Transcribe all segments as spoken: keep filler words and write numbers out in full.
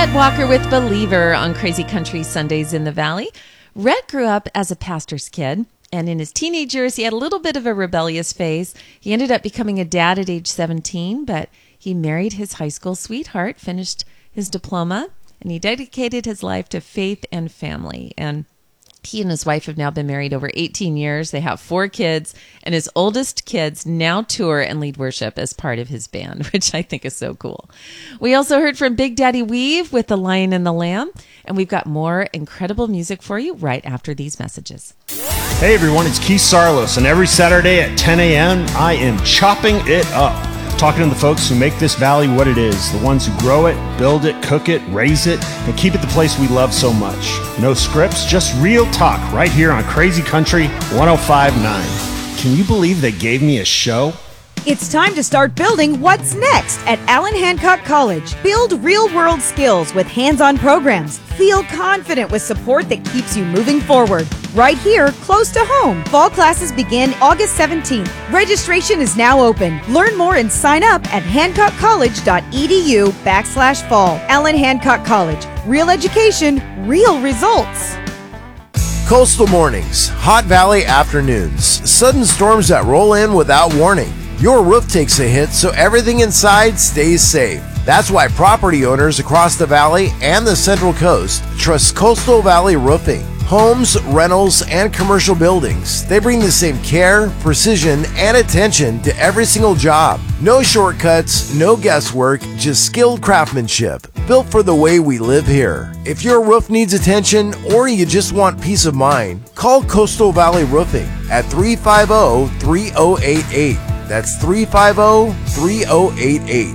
Rhett Walker with Believer on Crazy Country Sundays in the Valley. Rhett grew up as a pastor's kid, and in his teenage years, he had a little bit of a rebellious phase. He ended up becoming a dad at age seventeen, but he married his high school sweetheart, finished his diploma, and he dedicated his life to faith and family. And he and his wife have now been married over eighteen years. They have four kids, and his oldest kids now tour and lead worship as part of his band, which I think is so cool. We also heard from Big Daddy Weave with The Lion and the Lamb, and we've got more incredible music for you right after these messages. Hey everyone, it's Keith Sarlos, and every Saturday at ten a.m. I am chopping it up, talking to the folks who make this valley what it is, the ones who grow it, build it, cook it, raise it, and keep it the place we love so much. No scripts, just real talk right here on Crazy Country one oh five point nine. Can you believe they gave me a show? It's time to start building what's next at Allen Hancock College. Build real-world skills with hands-on programs. Feel confident with support that keeps you moving forward. Right here, close to home. Fall classes begin August seventeenth. Registration is now open. Learn more and sign up at hancockcollege.edu backslash fall. Allen Hancock College. Real education, real results. Coastal mornings, hot valley afternoons, sudden storms that roll in without warning. Your roof takes a hit, so everything inside stays safe. That's why property owners across the valley and the Central Coast trust Coastal Valley Roofing. Homes, rentals, and commercial buildings, they bring the same care, precision, and attention to every single job. No shortcuts, no guesswork, just skilled craftsmanship, built for the way we live here. If your roof needs attention or you just want peace of mind, call Coastal Valley Roofing at three five zero, three zero eight eight. That's three five zero, three zero eight eight.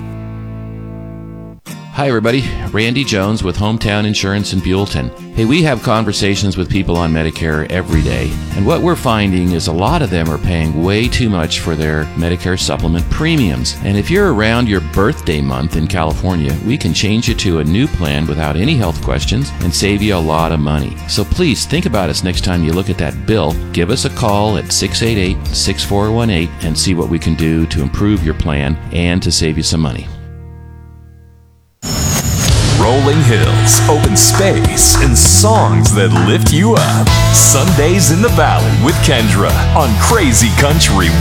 Hi everybody, Randy Jones with Hometown Insurance in Buellton. Hey, we have conversations with people on Medicare every day, and what we're finding is a lot of them are paying way too much for their Medicare supplement premiums. And if you're around your birthday month in California, we can change you to a new plan without any health questions and save you a lot of money. So please think about us next time you look at that bill. Give us a call at six eight eight, six four one eight and see what we can do to improve your plan and to save you some money. Rolling hills, open space, and songs that lift you up. Sundays in the Valley with Kendra on Crazy Country